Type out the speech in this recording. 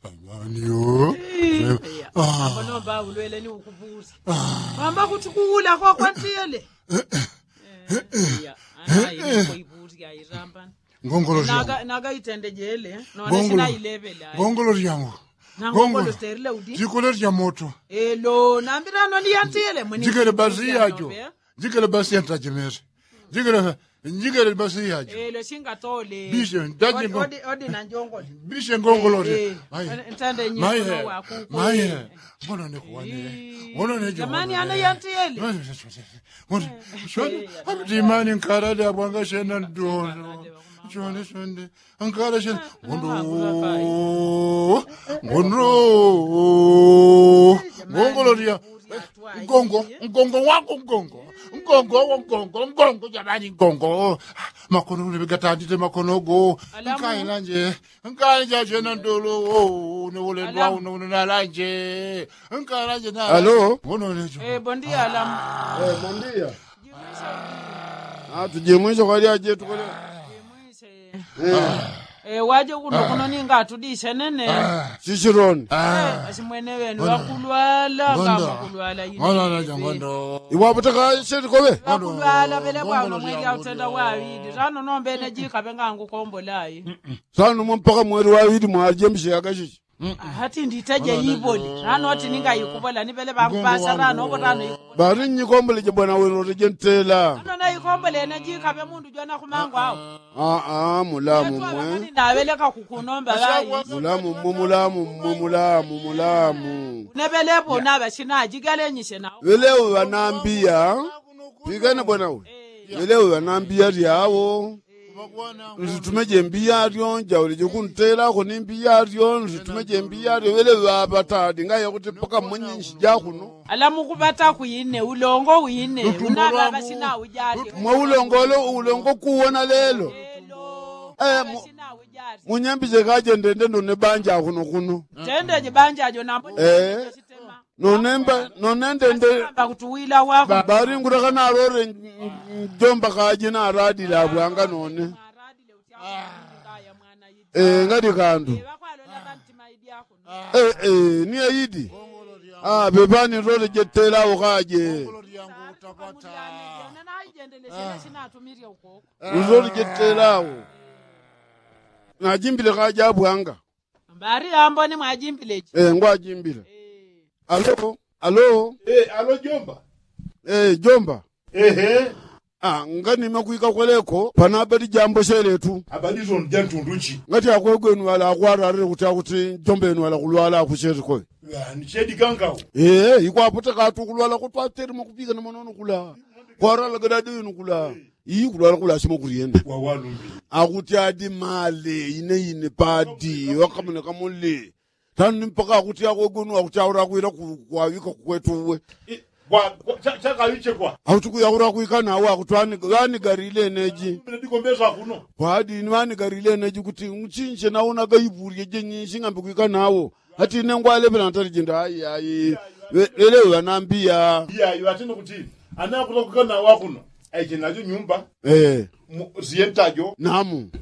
Amanyo. Bona ba ulwele ni ukubuza. Hamba kuthi kula kwa kwantiyele. Ya, hayi koyibuza kayiramba. Ngongolo naga itende jele nona sina 11 la. Ngongolo yangu. Ngongolo sterile udi. Jikolo ya moto. Lo nambirano ni yantiyele mweni. Jikele basi yajo. Jikele basi yantajemere. Jikele basi yajo. Lo singatole. Bishe ndaje odi na njongolo. Bishe ngongolo re. Ntande nyiko wako. Maye. Mbona nekuwane. Mbona nejo. Jamani ana yantiyele. Dimani nkara da bwanga shena ndono. Shonde. Ankara shena. Ngongolo ria. Ngongo jamani ngongo makono nibegatandite makono go nkaila nje nkaila jena ndolo ne wole ndwa ne nalanje nkala je na Allo ngono nejo bondia alam bondia tujemwisha kwa aje tukole waje kuno ninga tudishe nene Chichironi asimwene wenu wakulwala kama kulwala yini ngono jangondo iwabutaka sheti kobe wakulwala bele bwana mwezi utenda wawidi rano nombe ne jika bengangu kombolayi sanu mpaka mwezi wawidi mwarjemshe yakashishi hati nditeje yiboli rano ati ninga yikubola nibele bakubasa rano oborano bari nyikombole je bwana weno rejentela na yikombole ne jika be mundu jona kumangu awo mulamu mwe ndabeleka kukunomba bayi mulamu nebele bona bashina jigale nyishe nawo welewe wanambia pigane bwana we welewe wanambia riawo ntumeje mbiyaryo njawulije kuntela ko nimbiyaryo ntumeje mbiyaryo welewe abatadi ngaye kuti paka mwenyinshi jakuno alamu kubata kuyine ulongo uyine unaba bashina ujati mwa ulongo kuona lelo munyambije kaje ndende ndo banja kuno tende je banja jo nambo nonende nde bakutuwila wako bari ngura kana rore jomba kaje na radi la bwanga none ngadi kandu ni ayidi bebani rore jetela ukaje rore jetela najimbile kaje abwanga bari ambo ni mwajimbile ngwajimbile Allo allo jomba jomba ngani makuika kweleko panabadi jambo sheletu abadizo njantunduchi ngati akwegwenu wala akwarare kuti jombe enu wala kulwala kusheri ko ni shedi gangawo ikwaputa katu kulwala kutwateri makupika na manono kula kwarala gadadi enu kula kulwala kula simo kurienda wawalumbi akuti adi male ine padi wakamune kamulle tani mpaka akuti akwegwenu akutaura kuira kwawika kwetuwe chaka yiche kwa autukuyaura kuika nawo akutwani gani garile neji ndikombeza kuno kwadi ni wani garile neji kuti mchinje naona gaiburiye jenyinshi ngambe kuika nawo ati nengwale bela ntarijinda ayi lelewe anambia yo atino kuti ana kutokuka nawo kuno aije najo nyumba ziyentajo namu